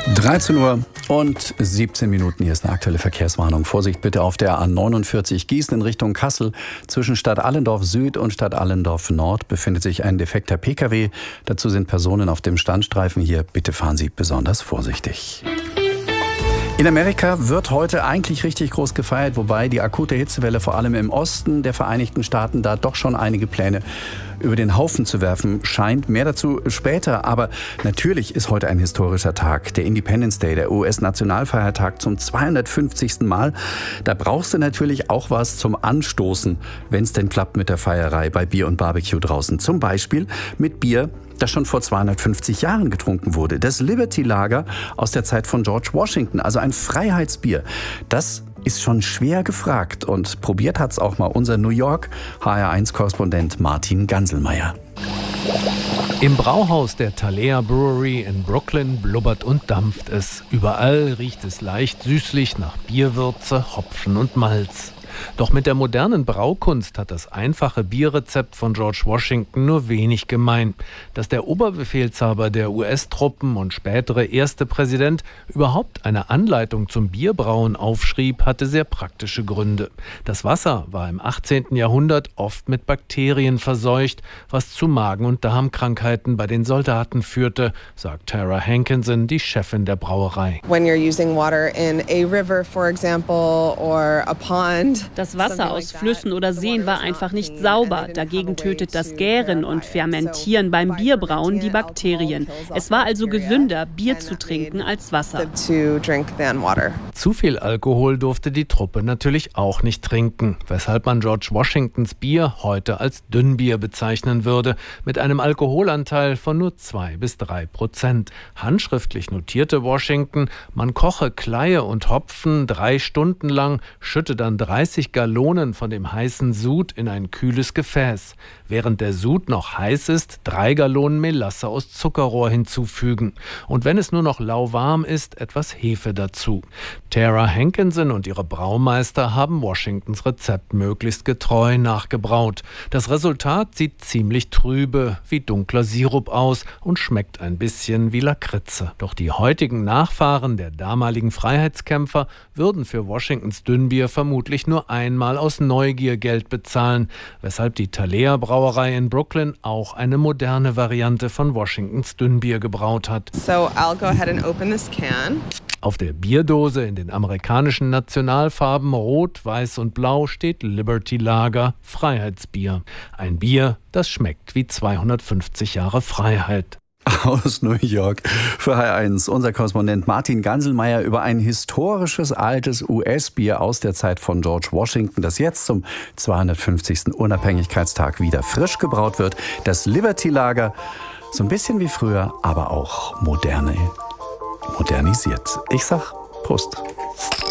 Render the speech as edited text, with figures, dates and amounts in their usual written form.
13 Uhr und 17 Minuten. Hier ist eine aktuelle Verkehrswarnung. Vorsicht bitte auf der A49 Gießen in Richtung Kassel. Zwischen Stadt Allendorf Süd und Stadt Allendorf Nord befindet sich ein defekter Pkw. Dazu sind Personen auf dem Standstreifen hier. Bitte fahren Sie besonders vorsichtig. In Amerika wird heute eigentlich richtig groß gefeiert, wobei die akute Hitzewelle vor allem im Osten der Vereinigten Staaten da doch schon einige Pläne über den Haufen zu werfen scheint. Mehr dazu später, aber natürlich ist heute ein historischer Tag. Der Independence Day, der US-Nationalfeiertag zum 250. Mal. Da brauchst du natürlich auch was zum Anstoßen, wenn es denn klappt mit der Feierei bei Bier und Barbecue draußen. Zum Beispiel mit Bier, das schon vor 250 Jahren getrunken wurde. Das Liberty Lager aus der Zeit von George Washington, also ein Freiheitsbier. Das ist schon schwer gefragt und probiert hat's auch mal unser New York HR1-Korrespondent Martin Ganselmeier. Im Brauhaus der Thalia Brewery in Brooklyn blubbert und dampft es. Überall riecht es leicht süßlich nach Bierwürze, Hopfen und Malz. Doch mit der modernen Braukunst hat das einfache Bierrezept von George Washington nur wenig gemein. Dass der Oberbefehlshaber der US-Truppen und spätere erste Präsident überhaupt eine Anleitung zum Bierbrauen aufschrieb, hatte sehr praktische Gründe. Das Wasser war im 18. Jahrhundert oft mit Bakterien verseucht, was zu Magen- und Darmkrankheiten bei den Soldaten führte, sagt Tara Hankinson, die Chefin der Brauerei. When you're using water in a river, for example, or a pond. Das Wasser aus Flüssen oder Seen war einfach nicht sauber. Dagegen tötet das Gären und Fermentieren beim Bierbrauen die Bakterien. Es war also gesünder, Bier zu trinken als Wasser. Zu viel Alkohol durfte die Truppe natürlich auch nicht trinken, weshalb man George Washingtons Bier heute als Dünnbier bezeichnen würde, mit einem Alkoholanteil von nur 2-3%. Handschriftlich notierte Washington, man koche Kleie und Hopfen 3 Stunden lang, schütte dann 30 Gallonen von dem heißen Sud in ein kühles Gefäß. Während der Sud noch heiß ist, 3 Gallonen Melasse aus Zuckerrohr hinzufügen. Und wenn es nur noch lauwarm ist, etwas Hefe dazu. Tara Hankinson und ihre Braumeister haben Washingtons Rezept möglichst getreu nachgebraut. Das Resultat sieht ziemlich trübe, wie dunkler Sirup aus und schmeckt ein bisschen wie Lakritze. Doch die heutigen Nachfahren der damaligen Freiheitskämpfer würden für Washingtons Dünnbier vermutlich nur einmal aus Neugier Geld bezahlen, weshalb die Thalia Brauerei in Brooklyn auch eine moderne Variante von Washingtons Dünnbier gebraut hat. So I'll go ahead and open this can. Auf der Bierdose in den amerikanischen Nationalfarben Rot, Weiß und Blau steht Liberty Lager, Freiheitsbier. Ein Bier, das schmeckt wie 250 Jahre Freiheit. Aus New York für HR1 unser Korrespondent Martin Ganselmeier über ein historisches altes US-Bier aus der Zeit von George Washington, das jetzt zum 250. Unabhängigkeitstag wieder frisch gebraut wird. Das Liberty Lager, so ein bisschen wie früher, aber auch modernisiert. Ich sag Prost.